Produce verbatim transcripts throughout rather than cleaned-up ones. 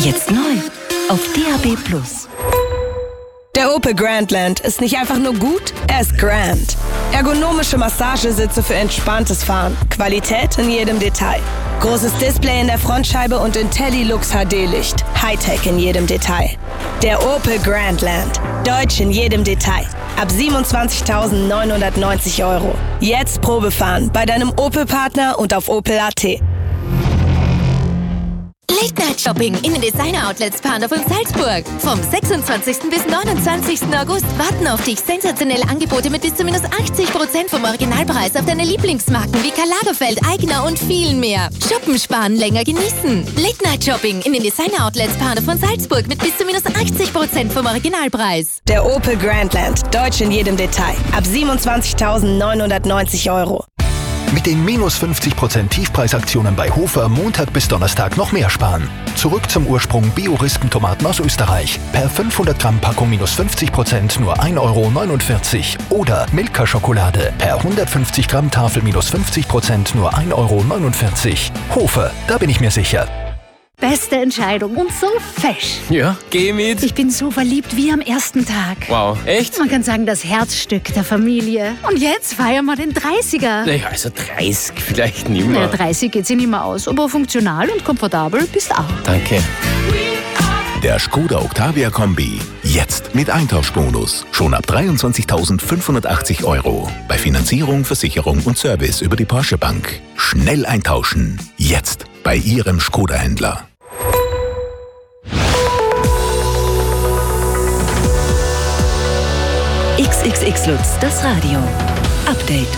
Jetzt neu auf D A B plus. Der Opel Grandland ist nicht einfach nur gut, er ist grand. Ergonomische Massagesitze für entspanntes Fahren. Qualität in jedem Detail. Großes Display in der Frontscheibe und IntelliLux H D-Licht. Hightech in jedem Detail. Der Opel Grandland. Deutsch in jedem Detail. Ab siebenundzwanzigtausendneunhundertneunzig Euro. Jetzt Probefahren bei deinem Opel-Partner und auf opel punkt a t. Late-Night-Shopping in den Designer-Outlets Pandorf und Salzburg. Vom sechsundzwanzigsten bis neunundzwanzigsten August warten auf dich sensationelle Angebote mit bis zu minus achtzig Prozent vom Originalpreis auf deine Lieblingsmarken wie Karl Lagerfeld, Aigner und vielen mehr. Shoppen, sparen, länger genießen. Late-Night-Shopping in den Designer-Outlets Pandorf und Salzburg mit bis zu minus achtzig Prozent vom Originalpreis. Der Opel Grandland. Deutsch in jedem Detail. Ab siebenundzwanzigtausendneunhundertneunzig Euro. Mit den minus fünfzig Prozent Tiefpreisaktionen bei Hofer Montag bis Donnerstag noch mehr sparen. Zurück zum Ursprung Bio-Rispentomaten aus Österreich. Per fünfhundert Gramm Packung minus fünfzig Prozent nur ein Euro neunundvierzig. Oder Milka-Schokolade. Per hundertfünfzig Gramm Tafel minus fünfzig Prozent nur ein Euro neunundvierzig. Hofer, da bin ich mir sicher. Beste Entscheidung und so fesch. Ja, geh mit. Ich bin so verliebt wie am ersten Tag. Wow, echt? Man kann sagen, das Herzstück der Familie. Und jetzt feiern wir den dreißiger. Naja, also dreißig vielleicht nicht mehr. Ja, dreißig geht sich nicht mehr aus, aber funktional und komfortabel bist auch. Danke. Der Skoda Octavia Kombi. Jetzt mit Eintauschbonus. Schon ab dreiundzwanzigtausendfünfhundertachtzig Euro. Bei Finanzierung, Versicherung und Service über die Porsche Bank. Schnell eintauschen. Jetzt bei Ihrem Skoda-Händler. X X X Lutz, das Radio. Update.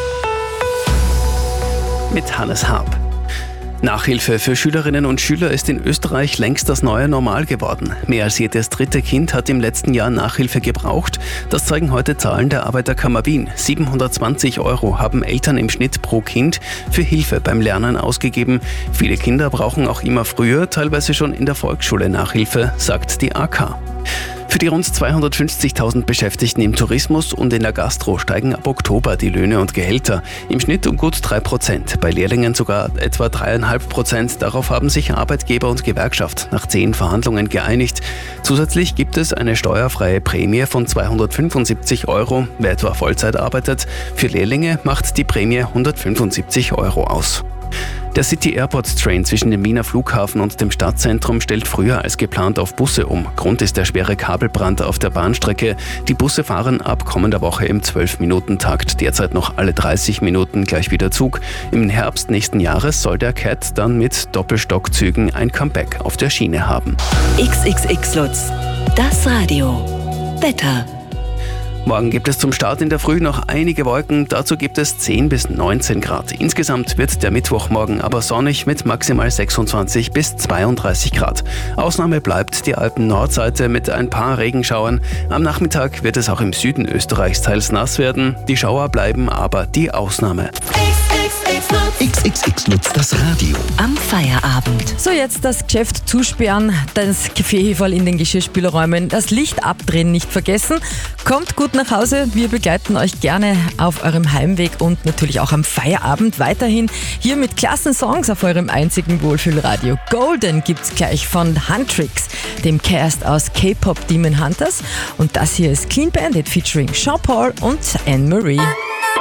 Mit Hannes Harp. Nachhilfe für Schülerinnen und Schüler ist in Österreich längst das neue Normal geworden. Mehr als jedes dritte Kind hat im letzten Jahr Nachhilfe gebraucht. Das zeigen heute Zahlen der Arbeiterkammer Wien. siebenhundertzwanzig Euro haben Eltern im Schnitt pro Kind für Hilfe beim Lernen ausgegeben. Viele Kinder brauchen auch immer früher, teilweise schon in der Volksschule Nachhilfe, sagt die A K. Für die rund zweihundertfünfzigtausend Beschäftigten im Tourismus und in der Gastro steigen ab Oktober die Löhne und Gehälter. Im Schnitt um gut drei Prozent, bei Lehrlingen sogar etwa drei Komma fünf Prozent. Darauf haben sich Arbeitgeber und Gewerkschaft nach zehn Verhandlungen geeinigt. Zusätzlich gibt es eine steuerfreie Prämie von zweihundertfünfundsiebzig Euro, wer etwa Vollzeit arbeitet. Für Lehrlinge macht die Prämie hundertfünfundsiebzig Euro aus. Der City Airport Train zwischen dem Wiener Flughafen und dem Stadtzentrum stellt früher als geplant auf Busse um. Grund ist der schwere Kabelbrand auf der Bahnstrecke. Die Busse fahren ab kommender Woche im zwölf Minuten Takt. Derzeit noch alle dreißig Minuten gleich wieder Zug. Im Herbst nächsten Jahres soll der C A T dann mit Doppelstockzügen ein Comeback auf der Schiene haben. X X X Lutz, das Radio. Wetter. Morgen gibt es zum Start in der Früh noch einige Wolken, dazu gibt es zehn bis neunzehn Grad. Insgesamt wird der Mittwochmorgen aber sonnig mit maximal sechsundzwanzig bis zweiunddreißig Grad. Ausnahme bleibt die Alpen-Nordseite mit ein paar Regenschauern. Am Nachmittag wird es auch im Süden Österreichs teils nass werden. Die Schauer bleiben aber die Ausnahme. X X X Lutz, das Radio. Am Feierabend. So, jetzt das Geschäft zusperren, das Kaffeeheferl in den Geschirrspülerräumen, das Licht abdrehen nicht vergessen. Kommt gut nach Hause, wir begleiten euch gerne auf eurem Heimweg und natürlich auch am Feierabend weiterhin hier mit klassen Songs auf eurem einzigen Wohlfühlradio. Golden gibt's gleich von Huntrix, dem Cast aus K-Pop Demon Hunters, und das hier ist Clean Bandit featuring Sean Paul und Anne Marie.